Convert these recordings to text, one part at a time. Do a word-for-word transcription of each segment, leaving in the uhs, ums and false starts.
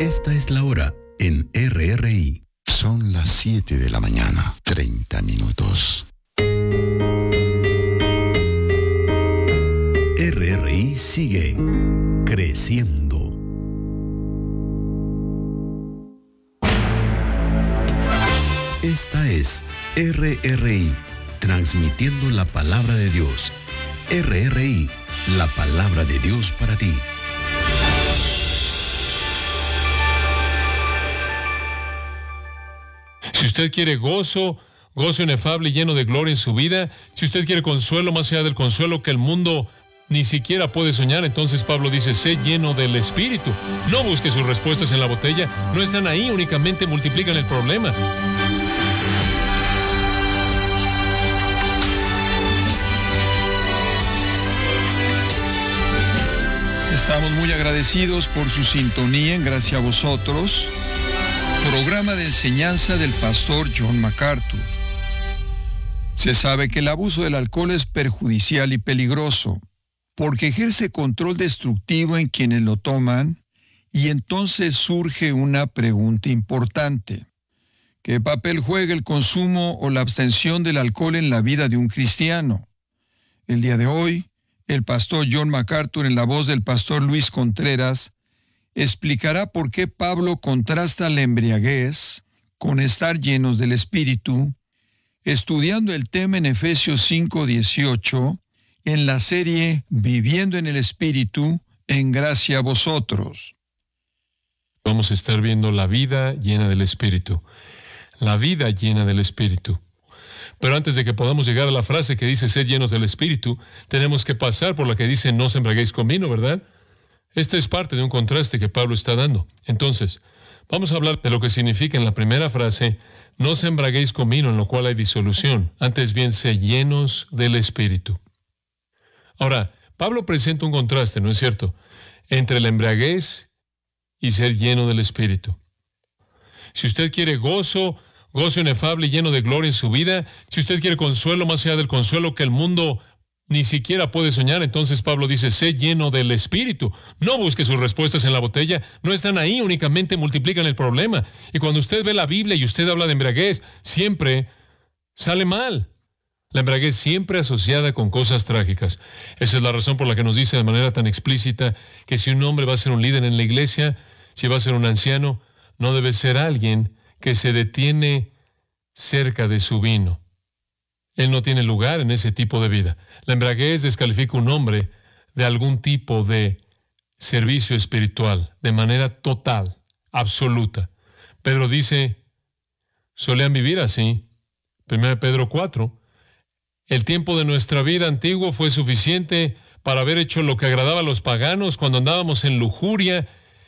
Esta es la hora en R R I. Son las siete de la mañana, treinta minutos. R R I sigue creciendo. Esta es R R I, transmitiendo la palabra de Dios. R R I, la palabra de Dios para ti. Si usted quiere gozo, gozo inefable y lleno de gloria en su vida, si usted quiere consuelo más allá del consuelo que el mundo ni siquiera puede soñar, entonces Pablo dice, sé lleno del Espíritu. No busque sus respuestas en la botella, no están ahí, únicamente multiplican el problema. Estamos muy agradecidos por su sintonía en Gracia a Vosotros, programa de enseñanza del pastor John MacArthur. Se sabe que el abuso del alcohol es perjudicial y peligroso, porque ejerce control destructivo en quienes lo toman, y entonces surge una pregunta importante. ¿Qué papel juega el consumo o la abstención del alcohol en la vida de un cristiano? El día de hoy, el pastor John MacArthur, en la voz del pastor Luis Contreras, explicará por qué Pablo contrasta la embriaguez con estar llenos del Espíritu, estudiando el tema en Efesios cinco dieciocho, en la serie Viviendo en el Espíritu, en Gracia a Vosotros. Vamos a estar viendo la vida llena del Espíritu. La vida llena del Espíritu. Pero antes de que podamos llegar a la frase que dice sed llenos del Espíritu, tenemos que pasar por la que dice no os embriaguéis con vino, ¿verdad? Este es parte de un contraste que Pablo está dando. Entonces, vamos a hablar de lo que significa en la primera frase, no os embriaguéis con vino, en lo cual hay disolución. Antes bien, sed llenos del Espíritu. Ahora, Pablo presenta un contraste, ¿no es cierto?, entre la embriaguez y ser lleno del Espíritu. Si usted quiere gozo, gozo inefable y lleno de gloria en su vida, si usted quiere consuelo más allá del consuelo que el mundo ni siquiera puede soñar, entonces Pablo dice, sé lleno del Espíritu. No busque sus respuestas en la botella, no están ahí, únicamente multiplican el problema. Y cuando usted ve la Biblia y usted habla de embriaguez, siempre sale mal. La embriaguez siempre asociada con cosas trágicas. Esa es la razón por la que nos dice de manera tan explícita que si un hombre va a ser un líder en la iglesia, si va a ser un anciano, no debe ser alguien que se detiene cerca de su vino. Él no tiene lugar en ese tipo de vida. La embriaguez descalifica a un hombre de algún tipo de servicio espiritual, de manera total, absoluta. Pedro dice, solían vivir así. primera Pedro cuatro. El tiempo de nuestra vida antigua fue suficiente para haber hecho lo que agradaba a los paganos cuando andábamos en lujuria,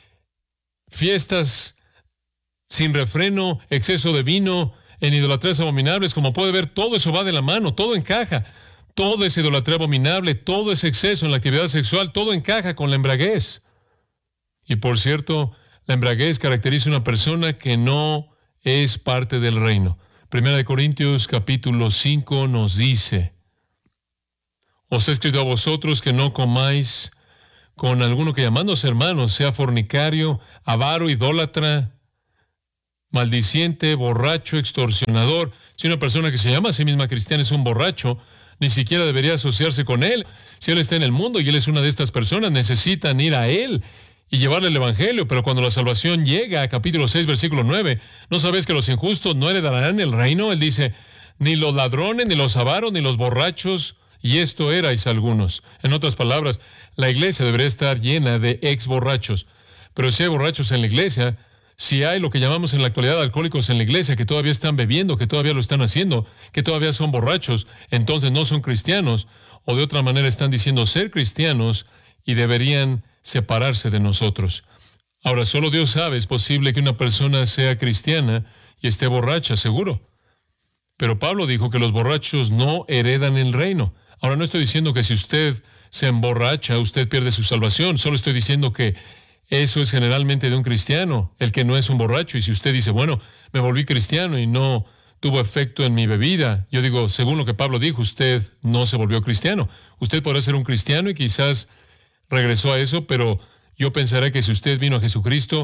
fiestas sin refreno, exceso de vino, en idolatrías abominables. Como puede ver, todo eso va de la mano, todo encaja. Todo es idolatría abominable, todo es exceso en la actividad sexual, todo encaja con la embriaguez. Y por cierto, la embriaguez caracteriza a una persona que no es parte del reino. Primera de Corintios capítulo cinco nos dice, os he escrito a vosotros que no comáis con alguno que llamándose hermanos sea fornicario, avaro, idólatra, maldiciente, borracho, extorsionador. Si una persona que se llama a sí misma cristiana es un borracho, ni siquiera debería asociarse con él. Si él está en el mundo y él es una de estas personas, necesitan ir a él y llevarle el evangelio. Pero cuando la salvación llega a capítulo seis, versículo nueve, ¿no sabes que los injustos no heredarán el reino? Él dice, ni los ladrones, ni los avaros, ni los borrachos, y esto erais algunos. En otras palabras, la iglesia debería estar llena de ex borrachos. Pero si hay borrachos en la iglesia, si hay lo que llamamos en la actualidad alcohólicos en la iglesia, que todavía están bebiendo, que todavía lo están haciendo, que todavía son borrachos, entonces no son cristianos, o de otra manera están diciendo ser cristianos y deberían separarse de nosotros. Ahora, solo Dios sabe, es posible que una persona sea cristiana y esté borracha, seguro. Pero Pablo dijo que los borrachos no heredan el reino. Ahora, no estoy diciendo que si usted se emborracha, usted pierde su salvación, solo estoy diciendo que eso es generalmente de un cristiano, el que no es un borracho. Y si usted dice, bueno, me volví cristiano y no tuvo efecto en mi bebida, yo digo, según lo que Pablo dijo, usted no se volvió cristiano. Usted podrá ser un cristiano y quizás regresó a eso, pero yo pensaré que si usted vino a Jesucristo,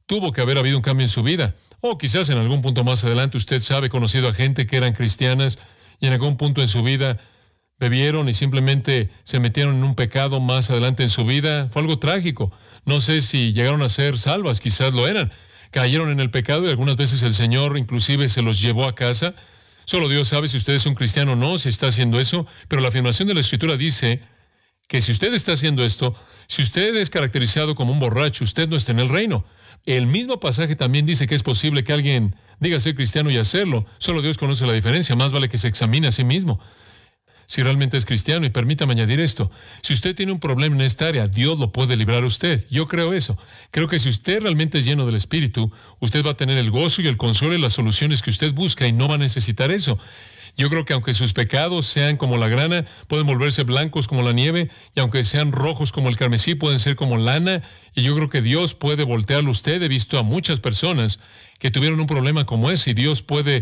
tuvo que haber habido un cambio en su vida. O quizás en algún punto más adelante usted sabe, conocido a gente que eran cristianas y en algún punto en su vida bebieron y simplemente se metieron en un pecado más adelante en su vida. Fue algo trágico. No sé si llegaron a ser salvas, quizás lo eran. Cayeron en el pecado y algunas veces el Señor inclusive se los llevó a casa. Solo Dios sabe si usted es un cristiano o no, si está haciendo eso. Pero la afirmación de la Escritura dice que si usted está haciendo esto, si usted es caracterizado como un borracho, usted no está en el reino. El mismo pasaje también dice que es posible que alguien diga ser cristiano y hacerlo. Solo Dios conoce la diferencia. Más vale que se examine a sí mismo si realmente es cristiano. Y permítame añadir esto. Si usted tiene un problema en esta área, Dios lo puede librar a usted. Yo creo eso. Creo que si usted realmente es lleno del Espíritu, usted va a tener el gozo y el consuelo y las soluciones que usted busca y no va a necesitar eso. Yo creo que aunque sus pecados sean como la grana, pueden volverse blancos como la nieve, y aunque sean rojos como el carmesí, pueden ser como lana, y yo creo que Dios puede voltearlo a usted. He visto a muchas personas que tuvieron un problema como ese, y Dios puede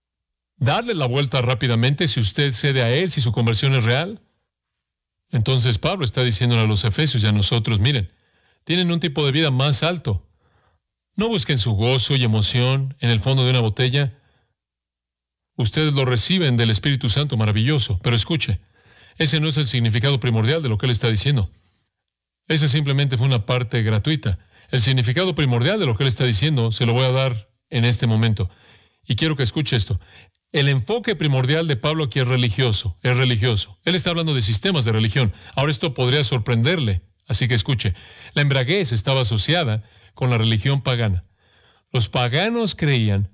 darle la vuelta rápidamente si usted cede a Él, si su conversión es real. Entonces Pablo está diciéndole a los efesios y a nosotros, miren, tienen un tipo de vida más alto. No busquen su gozo y emoción en el fondo de una botella. Ustedes lo reciben del Espíritu Santo maravilloso, pero escuche, ese no es el significado primordial de lo que él está diciendo. Esa simplemente fue una parte gratuita. El significado primordial de lo que él está diciendo se lo voy a dar en este momento. Y quiero que escuche esto. El enfoque primordial de Pablo aquí es religioso, es religioso. Él está hablando de sistemas de religión. Ahora esto podría sorprenderle, así que escuche. La embriaguez estaba asociada con la religión pagana. Los paganos creían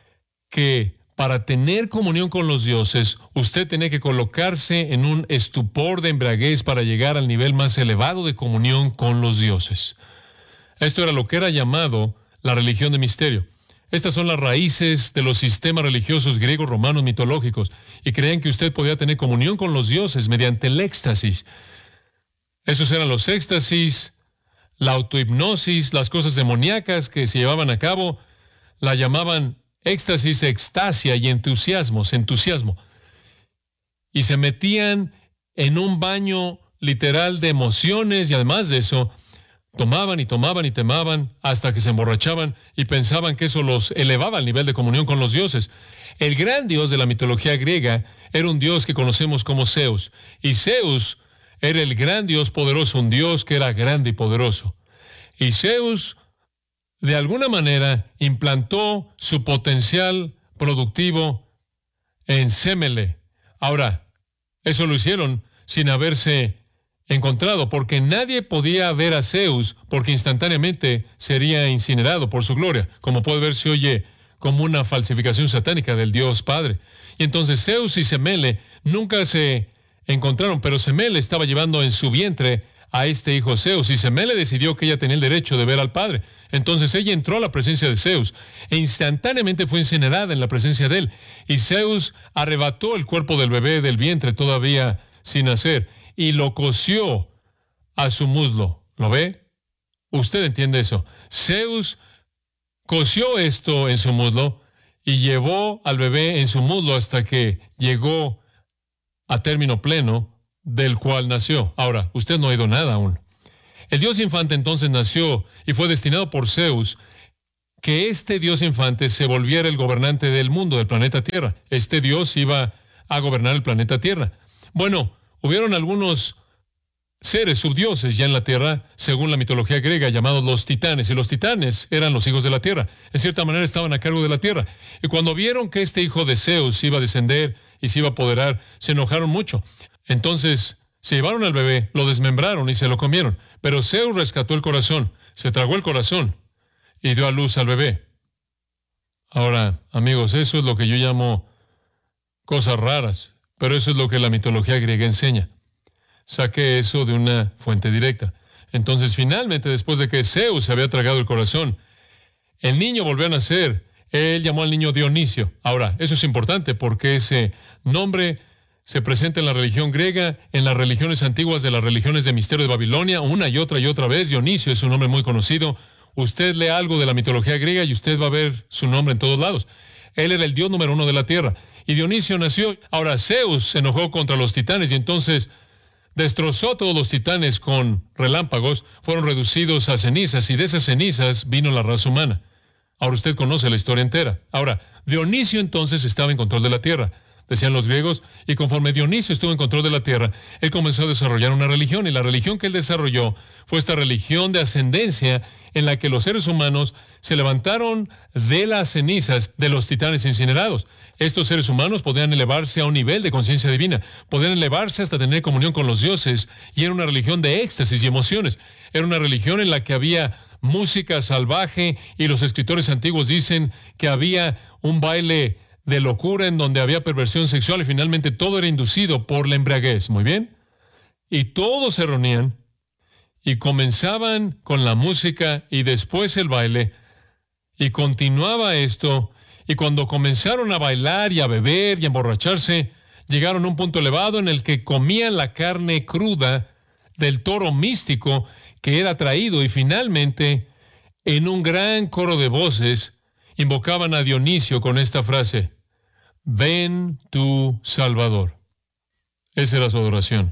que para tener comunión con los dioses, usted tenía que colocarse en un estupor de embriaguez para llegar al nivel más elevado de comunión con los dioses. Esto era lo que era llamado la religión de misterio. Estas son las raíces de los sistemas religiosos griegos, romanos, mitológicos, y creían que usted podía tener comunión con los dioses mediante el éxtasis. Esos eran los éxtasis, la autohipnosis, las cosas demoníacas que se llevaban a cabo, la llamaban éxtasis, extasia y entusiasmos, entusiasmo. Y se metían en un baño literal de emociones y además de eso, tomaban y tomaban y tomaban hasta que se emborrachaban y pensaban que eso los elevaba al nivel de comunión con los dioses. El gran dios de la mitología griega era un dios que conocemos como Zeus. Y Zeus era el gran dios poderoso, un dios que era grande y poderoso. Y Zeus, de alguna manera, implantó su potencial productivo en Semele. Ahora, eso lo hicieron sin haberse encontrado, porque nadie podía ver a Zeus, porque instantáneamente sería incinerado por su gloria. Como puede ver, se oye como una falsificación satánica del Dios Padre. Y entonces Zeus y Semele nunca se encontraron, pero Semele estaba llevando en su vientre a este hijo Zeus, y Semele decidió que ella tenía el derecho de ver al Padre. Entonces ella entró a la presencia de Zeus, e instantáneamente fue incinerada en la presencia de él. Y Zeus arrebató el cuerpo del bebé del vientre todavía sin nacer, y lo cosió a su muslo. ¿Lo ve? Usted entiende eso. Zeus cosió esto en su muslo y llevó al bebé en su muslo hasta que llegó a término pleno, del cual nació. Ahora, usted no ha oído nada aún. El dios infante entonces nació y fue destinado por Zeus que este dios infante se volviera el gobernante del mundo, del planeta Tierra. Este dios iba a gobernar el planeta Tierra. Bueno, hubieron algunos seres subdioses ya en la Tierra, según la mitología griega, llamados los titanes. Y los titanes eran los hijos de la Tierra. En cierta manera estaban a cargo de la Tierra. Y cuando vieron que este hijo de Zeus iba a descender y se iba a apoderar, se enojaron mucho. Entonces se llevaron al bebé, lo desmembraron y se lo comieron. Pero Zeus rescató el corazón, se tragó el corazón y dio a luz al bebé. Ahora, amigos, eso es lo que yo llamo cosas raras. Pero eso es lo que la mitología griega enseña. Saqué eso de una fuente directa. Entonces, finalmente, después de que Zeus se había tragado el corazón, el niño volvió a nacer. Él llamó al niño Dionisio. Ahora, eso es importante porque ese nombre se presenta en la religión griega, en las religiones antiguas de las religiones de misterio de Babilonia, una y otra y otra vez. Dionisio es un nombre muy conocido. Usted lee algo de la mitología griega y usted va a ver su nombre en todos lados. Él era el dios número uno de la tierra. Y Dionisio nació. Ahora Zeus se enojó contra los titanes y entonces destrozó a todos los titanes con relámpagos, fueron reducidos a cenizas, y de esas cenizas vino la raza humana. Ahora usted conoce la historia entera. Ahora, Dionisio entonces estaba en control de la tierra, decían los griegos, y conforme Dionisio estuvo en control de la tierra, él comenzó a desarrollar una religión, y la religión que él desarrolló fue esta religión de ascendencia en la que los seres humanos se levantaron de las cenizas de los titanes incinerados. Estos seres humanos podían elevarse a un nivel de conciencia divina, podían elevarse hasta tener comunión con los dioses, y era una religión de éxtasis y emociones. Era una religión en la que había música salvaje, y los escritores antiguos dicen que había un baile de locura en donde había perversión sexual, y finalmente todo era inducido por la embriaguez. Muy bien. Y todos se reunían y comenzaban con la música y después el baile, y continuaba esto, y cuando comenzaron a bailar y a beber y a emborracharse, llegaron a un punto elevado en el que comían la carne cruda del toro místico que era traído, y finalmente, en un gran coro de voces, invocaban a Dionisio con esta frase: ven tu Salvador. Esa era su adoración.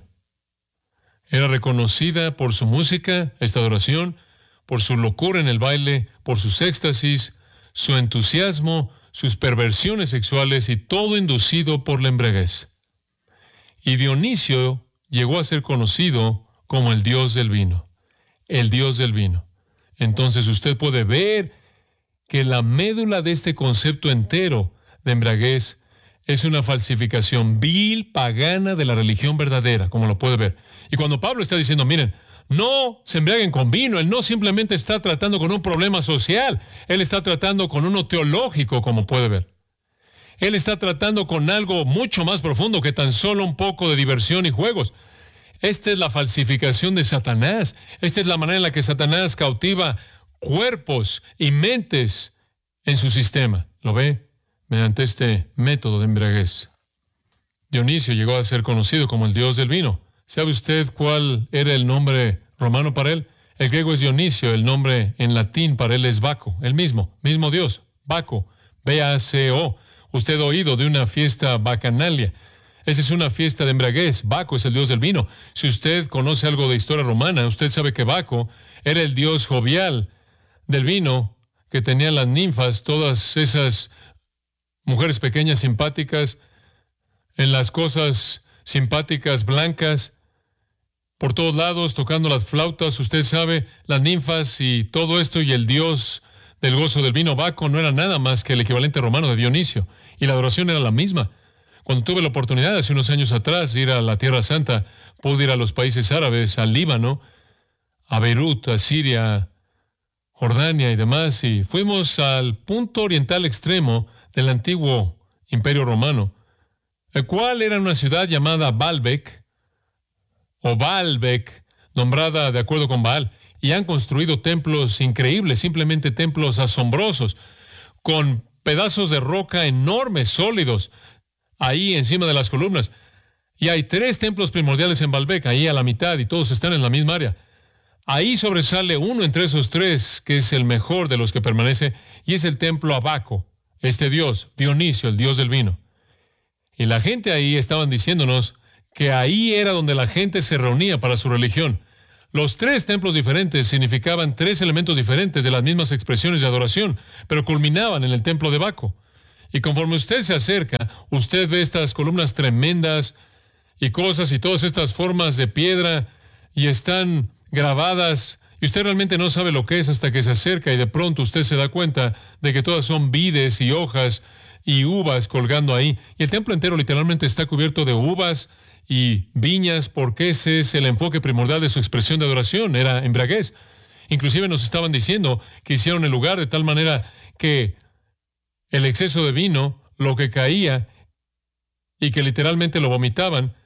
Era reconocida por su música, esta adoración, por su locura en el baile, por sus éxtasis, su entusiasmo, sus perversiones sexuales, y todo inducido por la embriaguez. Y Dionisio llegó a ser conocido como el dios del vino, el dios del vino. Entonces usted puede ver que la médula de este concepto entero de embriaguez es una falsificación vil, pagana de la religión verdadera, como lo puede ver. Y cuando Pablo está diciendo, miren, no se embriaguen con vino, él no simplemente está tratando con un problema social, él está tratando con uno teológico, como puede ver. Él está tratando con algo mucho más profundo que tan solo un poco de diversión y juegos. Esta es la falsificación de Satanás. Esta es la manera en la que Satanás cautiva cuerpos y mentes en su sistema. ¿Lo ve? Mediante este método de embriaguez. Dionisio llegó a ser conocido como el dios del vino. ¿Sabe usted cuál era el nombre romano para él? El griego es Dionisio, el nombre en latín para él es Baco, el mismo, mismo dios, Baco, B A C O. Usted ha oído de una fiesta bacanalia. Esa es una fiesta de embriaguez. Baco es el dios del vino. Si usted conoce algo de historia romana, usted sabe que Baco era el dios jovial del vino, que tenía las ninfas, todas esas mujeres pequeñas simpáticas, en las cosas simpáticas blancas, por todos lados, tocando las flautas. Usted sabe, las ninfas y todo esto, y el dios del gozo del vino, Baco, no era nada más que el equivalente romano de Dionisio, y la adoración era la misma. Cuando tuve la oportunidad hace unos años atrás de ir a la Tierra Santa, pude ir a los países árabes, al Líbano, a Beirut, a Siria, Jordania y demás, y fuimos al punto oriental extremo del antiguo Imperio Romano, el cual era una ciudad llamada Baalbek, o Baalbek, nombrada de acuerdo con Baal, y han construido templos increíbles, simplemente templos asombrosos, con pedazos de roca enormes, sólidos, ahí encima de las columnas. Y hay tres templos primordiales en Baalbek, ahí a la mitad, y todos están en la misma área. Ahí sobresale uno entre esos tres, que es el mejor de los que permanece, y es el templo a Baco, este dios, Dionisio, el dios del vino. Y la gente ahí estaban diciéndonos que ahí era donde la gente se reunía para su religión. Los tres templos diferentes significaban tres elementos diferentes de las mismas expresiones de adoración, pero culminaban en el templo de Baco. Y conforme usted se acerca, usted ve estas columnas tremendas y cosas y todas estas formas de piedra, y están grabadas, y usted realmente no sabe lo que es hasta que se acerca, y de pronto usted se da cuenta de que todas son vides y hojas y uvas colgando ahí. Y el templo entero literalmente está cubierto de uvas y viñas, porque ese es el enfoque primordial de su expresión de adoración, era embriaguez. Inclusive nos estaban diciendo que hicieron el lugar de tal manera que el exceso de vino, lo que caía y que literalmente lo vomitaban,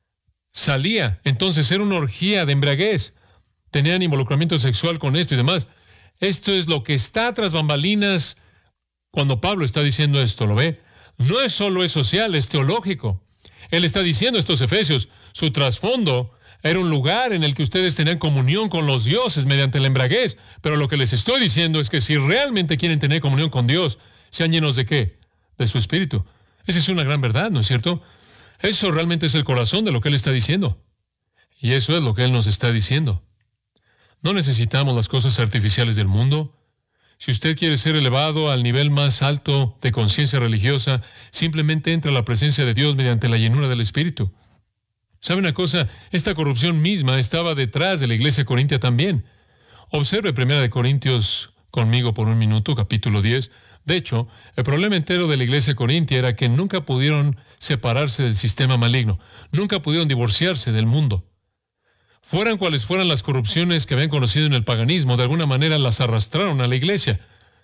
salía. Entonces era una orgía de embriaguez. Tenían involucramiento sexual con esto y demás. Esto es lo que está tras bambalinas cuando Pablo está diciendo esto, ¿lo ve? No es solo es social, es teológico. Él está diciendo a estos efesios, su trasfondo era un lugar en el que ustedes tenían comunión con los dioses mediante la embriaguez, pero lo que les estoy diciendo es que si realmente quieren tener comunión con Dios, sean llenos de ¿qué? De su espíritu. Esa es una gran verdad, ¿no es cierto? Eso realmente es el corazón de lo que él está diciendo. Y eso es lo que Él nos está diciendo. No necesitamos las cosas artificiales del mundo. Si usted quiere ser elevado al nivel más alto de conciencia religiosa, simplemente entra a la presencia de Dios mediante la llenura del Espíritu. ¿Sabe una cosa? Esta corrupción misma estaba detrás de la iglesia corintia también. Observe primera de Corintios conmigo por un minuto, capítulo diez. De hecho, el problema entero de la iglesia corintia era que nunca pudieron separarse del sistema maligno. Nunca pudieron divorciarse del mundo. Fueran cuales fueran las corrupciones que habían conocido en el paganismo, de alguna manera las arrastraron a la iglesia.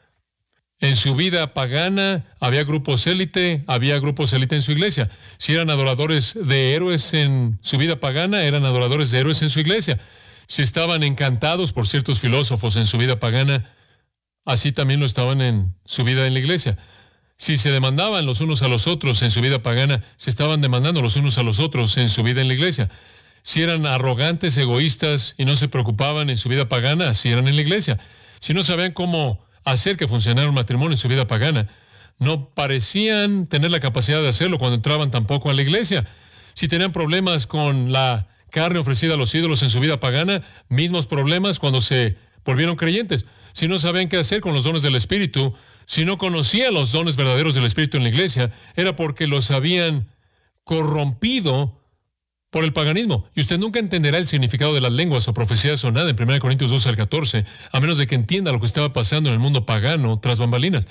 En su vida pagana había grupos élite, había grupos élite en su iglesia. Si eran adoradores de héroes en su vida pagana, eran adoradores de héroes en su iglesia. Si estaban encantados por ciertos filósofos en su vida pagana, así también lo estaban en su vida en la iglesia. Si se demandaban los unos a los otros en su vida pagana, se estaban demandando los unos a los otros en su vida en la iglesia. Si eran arrogantes, egoístas y no se preocupaban en su vida pagana, así eran en la iglesia. Si no sabían cómo hacer que funcionara un matrimonio en su vida pagana, no parecían tener la capacidad de hacerlo cuando entraban tampoco a la iglesia. Si tenían problemas con la carne ofrecida a los ídolos en su vida pagana, mismos problemas cuando se volvieron creyentes. Si no sabían qué hacer con los dones del Espíritu, si no conocían los dones verdaderos del Espíritu en la iglesia, era porque los habían corrompido por el paganismo. Y usted nunca entenderá el significado de las lenguas o profecías o nada en primera de Corintios doce al catorce, a menos de que entienda lo que estaba pasando en el mundo pagano tras bambalinas.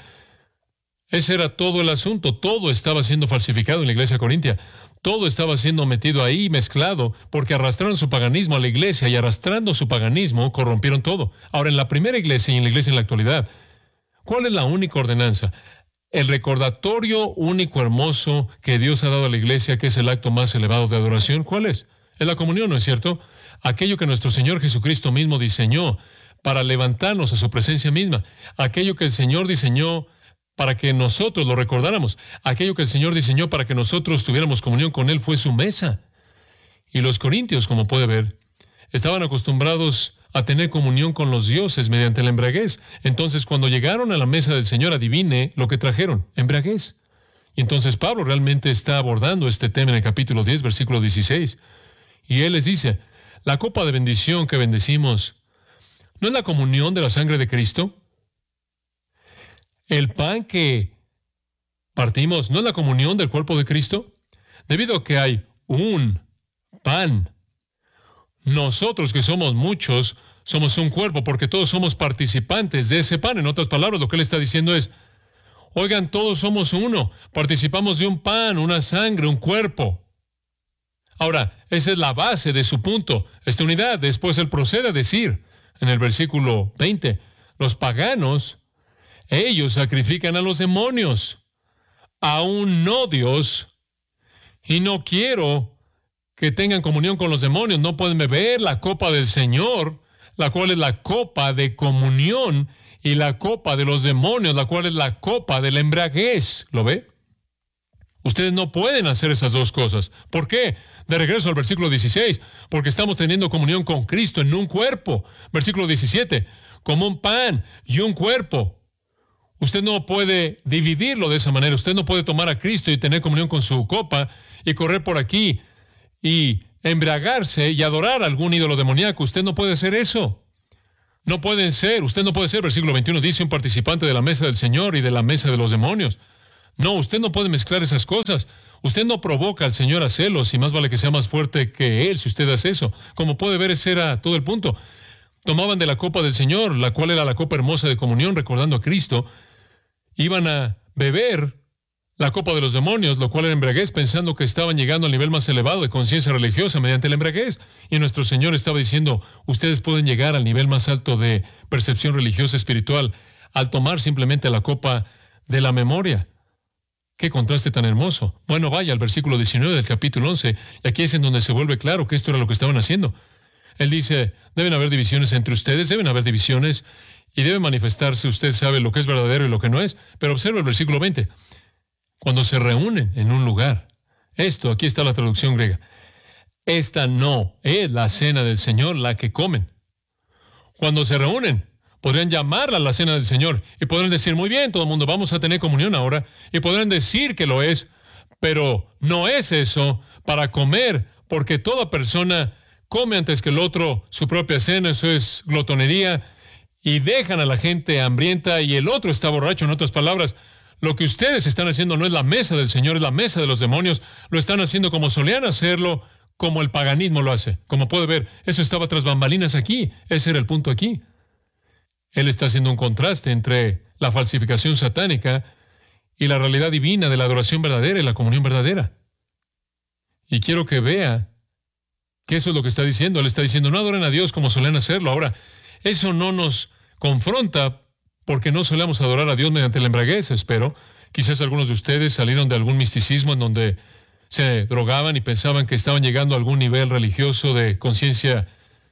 Ese era todo el asunto. Todo estaba siendo falsificado en la iglesia corintia. Todo estaba siendo metido ahí, mezclado, porque arrastraron su paganismo a la iglesia y arrastrando su paganismo corrompieron todo. Ahora, en la primera iglesia y en la iglesia en la actualidad, ¿cuál es la única ordenanza? El recordatorio único hermoso que Dios ha dado a la iglesia, que es el acto más elevado de adoración, ¿cuál es? Es la comunión, ¿no es cierto? Aquello que nuestro Señor Jesucristo mismo diseñó para levantarnos a su presencia misma. Aquello que el Señor diseñó para que nosotros lo recordáramos. Aquello que el Señor diseñó para que nosotros tuviéramos comunión con Él fue su mesa. Y los corintios, como puede ver, estaban acostumbrados a tener comunión con los dioses mediante la embriaguez. Entonces, cuando llegaron a la mesa del Señor, adivine lo que trajeron: embriaguez. Y entonces Pablo realmente está abordando este tema en el capítulo diez, versículo dieciséis. Y él les dice: la copa de bendición que bendecimos, ¿no es la comunión de la sangre de Cristo? El pan que partimos, ¿no es la comunión del cuerpo de Cristo? Debido a que hay un pan, nosotros que somos muchos, somos un cuerpo, porque todos somos participantes de ese pan. En otras palabras, lo que él está diciendo es: oigan, todos somos uno, participamos de un pan, una sangre, un cuerpo. Ahora, esa es la base de su punto, esta unidad. Después él procede a decir, en el versículo veinte, los paganos, ellos sacrifican a los demonios, aún no Dios, y no quiero que tengan comunión con los demonios. No pueden beber la copa del Señor, la cual es la copa de comunión, y la copa de los demonios, la cual es la copa de la embriaguez. ¿Lo ve? Ustedes no pueden hacer esas dos cosas. ¿Por qué? De regreso al versículo dieciséis, porque estamos teniendo comunión con Cristo en un cuerpo. Versículo diecisiete, como un pan y un cuerpo. Usted no puede dividirlo de esa manera. Usted no puede tomar a Cristo y tener comunión con su copa y correr por aquí y embriagarse y adorar a algún ídolo demoníaco. Usted no puede hacer eso. No pueden ser, usted no puede ser, versículo veintiuno, dice, un participante de la mesa del Señor y de la mesa de los demonios. No, usted no puede mezclar esas cosas. Usted no provoca al Señor a celos, y más vale que sea más fuerte que Él si usted hace eso. Como puede ver, ese era todo el punto. Tomaban de la copa del Señor, la cual era la copa hermosa de comunión, recordando a Cristo. Iban a beber la copa de los demonios, lo cual era embriaguez, pensando que estaban llegando al nivel más elevado de conciencia religiosa mediante la embriaguez. Y nuestro Señor estaba diciendo, ustedes pueden llegar al nivel más alto de percepción religiosa espiritual al tomar simplemente la copa de la memoria. ¡Qué contraste tan hermoso! Bueno, vaya al versículo diecinueve del capítulo once, y aquí es en donde se vuelve claro que esto era lo que estaban haciendo. Él dice, deben haber divisiones entre ustedes, deben haber divisiones, y debe manifestarse, usted sabe lo que es verdadero y lo que no es. Pero observa el versículo veinte. Cuando se reúnen en un lugar. Esto, aquí está la traducción griega. Esta no es la cena del Señor, la que comen. Cuando se reúnen, podrían llamarla la cena del Señor y podrán decir, muy bien, todo el mundo, vamos a tener comunión ahora. Y podrán decir que lo es, pero no es eso para comer, porque toda persona come antes que el otro su propia cena, eso es glotonería, y dejan a la gente hambrienta y el otro está borracho. En otras palabras, lo que ustedes están haciendo no es la mesa del Señor, es la mesa de los demonios. Lo están haciendo como solían hacerlo, como el paganismo lo hace. Como puede ver, eso estaba tras bambalinas aquí. Ese era el punto aquí. Él está haciendo un contraste entre la falsificación satánica y la realidad divina de la adoración verdadera y la comunión verdadera. Y quiero que vea que eso es lo que está diciendo. Él está diciendo, no adoren a Dios como solían hacerlo. Ahora, eso no nos confronta porque no solemos adorar a Dios mediante la embriaguez, espero. Quizás algunos de ustedes salieron de algún misticismo en donde se drogaban y pensaban que estaban llegando a algún nivel religioso de conciencia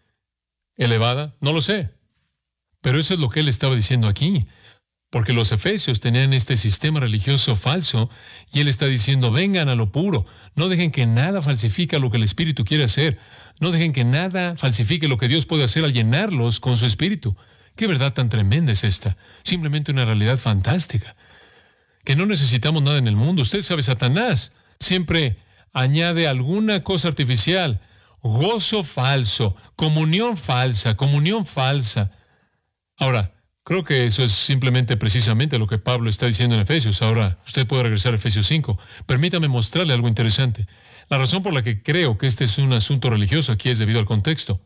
elevada. No lo sé. Pero eso es lo que él estaba diciendo aquí. Porque los efesios tenían este sistema religioso falso y él está diciendo, vengan a lo puro. No dejen que nada falsifique lo que el Espíritu quiere hacer. No dejen que nada falsifique lo que Dios puede hacer al llenarlos con su Espíritu. ¿Qué verdad tan tremenda es esta? Simplemente una realidad fantástica. Que no necesitamos nada en el mundo. Usted sabe, Satanás siempre añade alguna cosa artificial. Gozo falso, comunión falsa, comunión falsa. Ahora, creo que eso es simplemente precisamente lo que Pablo está diciendo en Efesios. Ahora, usted puede regresar a Efesios cinco. Permítame mostrarle algo interesante. La razón por la que creo que este es un asunto religioso aquí es debido al contexto.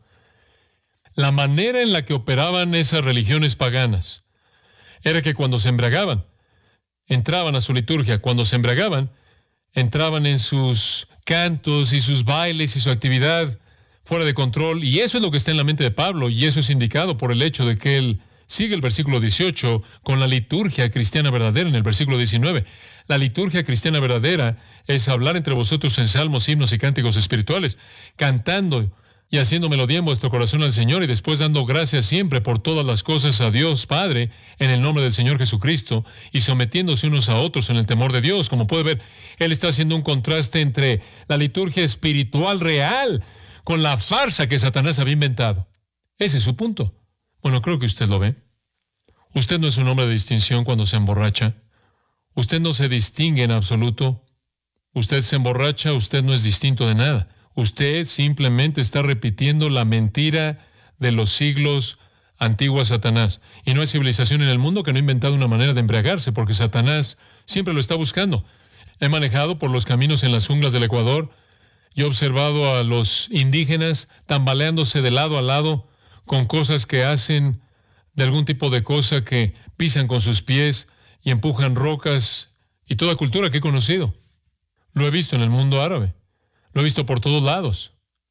La manera en la que operaban esas religiones paganas era que cuando se embriagaban, entraban a su liturgia. Cuando se embriagaban, entraban en sus cantos y sus bailes y su actividad fuera de control. Y eso es lo que está en la mente de Pablo, y eso es indicado por el hecho de que él sigue el versículo dieciocho con la liturgia cristiana verdadera en el versículo diecinueve. La liturgia cristiana verdadera es hablar entre vosotros en salmos, himnos y cánticos espirituales, cantando y haciendo melodía en vuestro corazón al Señor, y después dando gracias siempre por todas las cosas a Dios Padre en el nombre del Señor Jesucristo, y sometiéndose unos a otros en el temor de Dios. Como puede ver, él está haciendo un contraste entre la liturgia espiritual real con la farsa que Satanás había inventado. Ese es su punto. Bueno, creo que usted lo ve. Usted no es un hombre de distinción cuando se emborracha. Usted no se distingue en absoluto. Usted se emborracha, usted no es distinto de nada. Usted simplemente está repitiendo la mentira de los siglos antiguos a Satanás. Y no hay civilización en el mundo que no ha inventado una manera de embriagarse, porque Satanás siempre lo está buscando. He manejado por los caminos en las junglas del Ecuador y he observado a los indígenas tambaleándose de lado a lado con cosas que hacen, de algún tipo de cosa que pisan con sus pies y empujan rocas, y toda cultura que he conocido. Lo he visto en el mundo árabe. Lo he visto por todos lados.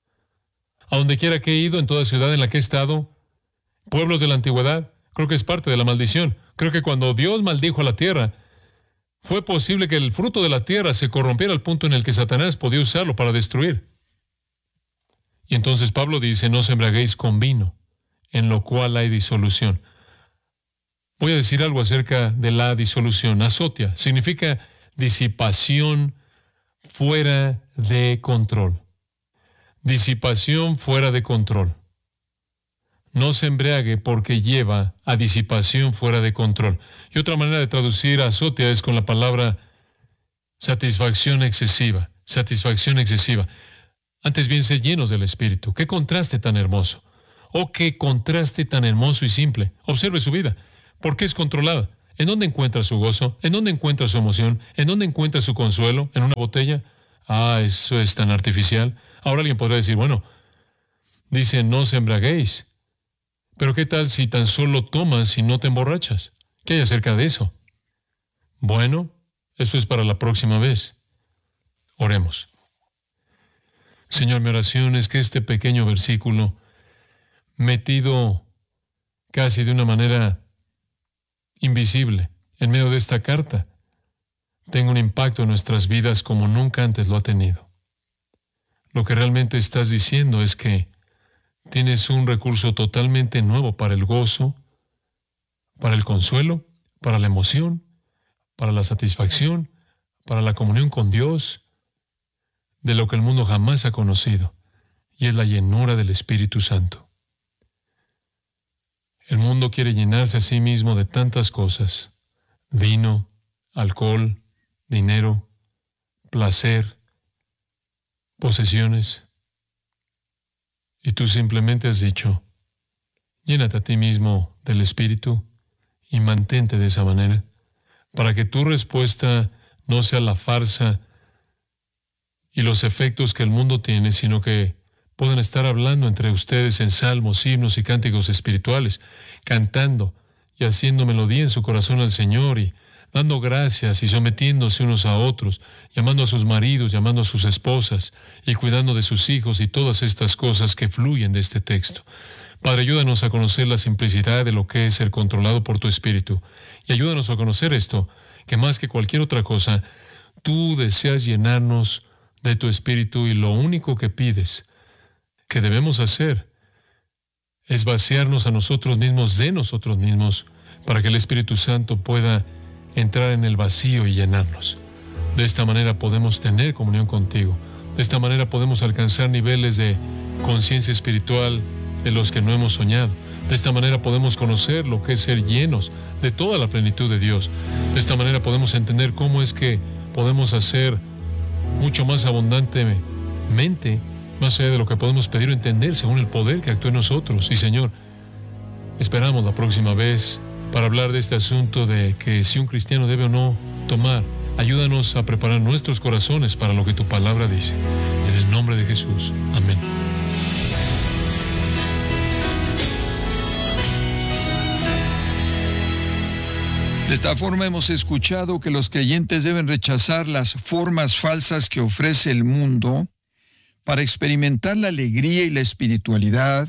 A donde quiera que he ido, en toda ciudad en la que he estado, pueblos de la antigüedad, creo que es parte de la maldición. Creo que cuando Dios maldijo a la tierra, fue posible que el fruto de la tierra se corrompiera al punto en el que Satanás podía usarlo para destruir. Y entonces Pablo dice, no os embriaguéis con vino, en lo cual hay disolución. Voy a decir algo acerca de la disolución. Azotia significa disipación fuera de control. Disipación fuera de control. No se embriague porque lleva a disipación fuera de control. Y otra manera de traducir azotia es con la palabra satisfacción excesiva. Satisfacción excesiva. Antes bien, sed llenos del Espíritu. ¡Qué contraste tan hermoso! ¡Oh, qué contraste tan hermoso y simple! Observe su vida. ¿Por qué es controlada? ¿En dónde encuentra su gozo? ¿En dónde encuentra su emoción? ¿En dónde encuentra su consuelo? ¿En una botella? Ah, eso es tan artificial. Ahora alguien podrá decir, bueno, dice, no os embriaguéis. Pero ¿qué tal si tan solo tomas y no te emborrachas? ¿Qué hay acerca de eso? Bueno, eso es para la próxima vez. Oremos. Señor, mi oración es que este pequeño versículo, metido casi de una manera invisible en medio de esta carta, tenga un impacto en nuestras vidas como nunca antes lo ha tenido. Lo que realmente estás diciendo es que tienes un recurso totalmente nuevo para el gozo, para el consuelo, para la emoción, para la satisfacción, para la comunión con Dios, de lo que el mundo jamás ha conocido, y es la llenura del Espíritu Santo. El mundo quiere llenarse a sí mismo de tantas cosas: vino, alcohol, dinero, placer, posesiones. Y tú simplemente has dicho, llénate a ti mismo del Espíritu y mantente de esa manera, para que tu respuesta no sea la farsa y los efectos que el mundo tiene, sino que puedan estar hablando entre ustedes en salmos, himnos y cánticos espirituales, cantando y haciendo melodía en su corazón al Señor y dando gracias y sometiéndose unos a otros, llamando a sus maridos, llamando a sus esposas y cuidando de sus hijos y todas estas cosas que fluyen de este texto. Padre, ayúdanos a conocer la simplicidad de lo que es ser controlado por tu Espíritu y ayúdanos a conocer esto, que más que cualquier otra cosa, tú deseas llenarnos de tu Espíritu y lo único que pides que debemos hacer es vaciarnos a nosotros mismos de nosotros mismos para que el Espíritu Santo pueda entrar en el vacío y llenarnos. De esta manera podemos tener comunión contigo. De esta manera podemos alcanzar niveles de conciencia espiritual de los que no hemos soñado. De esta manera podemos conocer lo que es ser llenos de toda la plenitud de Dios. De esta manera podemos entender cómo es que podemos hacer mucho más abundantemente, más allá de lo que podemos pedir o entender, según el poder que actúa en nosotros. Y Señor, esperamos la próxima vez para hablar de este asunto de que si un cristiano debe o no tomar. Ayúdanos a preparar nuestros corazones para lo que tu palabra dice. En el nombre de Jesús. Amén. De esta forma hemos escuchado que los creyentes deben rechazar las formas falsas que ofrece el mundo para experimentar la alegría y la espiritualidad,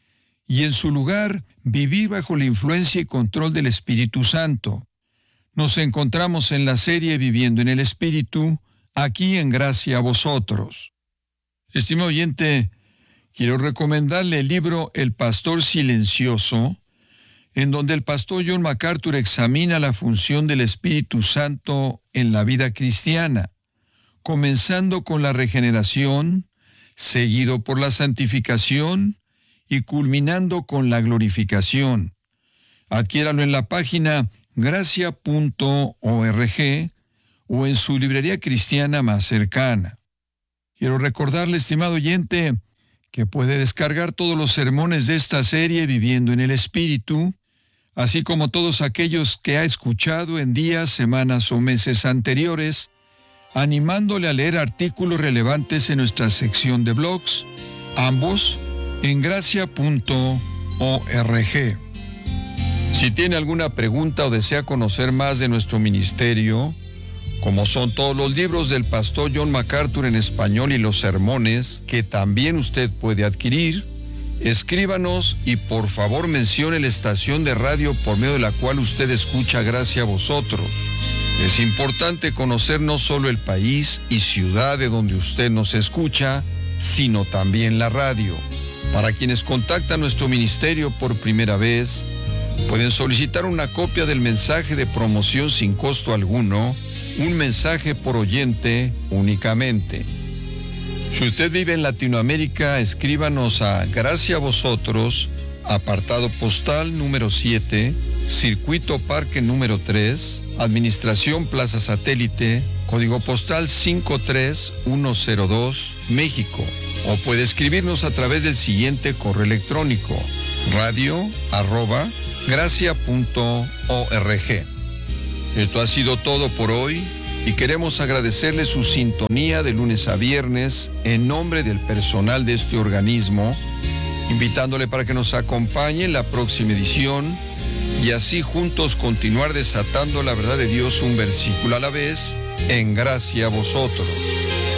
y en su lugar vivir bajo la influencia y control del Espíritu Santo. Nos encontramos en la serie Viviendo en el Espíritu, aquí en Gracia a Vosotros. Estimado oyente, quiero recomendarle el libro El Pastor Silencioso, en donde el pastor John MacArthur examina la función del Espíritu Santo en la vida cristiana, comenzando con la regeneración, seguido por la santificación y culminando con la glorificación. Adquiéralo en la página gracia punto org o en su librería cristiana más cercana. Quiero recordarle, estimado oyente, que puede descargar todos los sermones de esta serie Viviendo en el Espíritu, así como todos aquellos que ha escuchado en días, semanas o meses anteriores, animándole a leer artículos relevantes en nuestra sección de blogs, ambos en gracia punto org. Si tiene alguna pregunta o desea conocer más de nuestro ministerio, como son todos los libros del pastor John MacArthur en español y los sermones que también usted puede adquirir, escríbanos y por favor mencione la estación de radio por medio de la cual usted escucha Gracia a Vosotros. Es importante conocer no solo el país y ciudad de donde usted nos escucha, sino también la radio. Para quienes contactan nuestro ministerio por primera vez, pueden solicitar una copia del mensaje de promoción sin costo alguno, un mensaje por oyente únicamente. Si usted vive en Latinoamérica, escríbanos a Gracia a Vosotros, apartado postal número siete, Circuito Parque número tres, Administración Plaza Satélite, código postal cinco tres uno cero dos, México. O puede escribirnos a través del siguiente correo electrónico, radio arroba gracia punto org. Esto ha sido todo por hoy y queremos agradecerle su sintonía de lunes a viernes en nombre del personal de este organismo, invitándole para que nos acompañe en la próxima edición y así juntos continuar desatando la verdad de Dios un versículo a la vez en Gracia a Vosotros.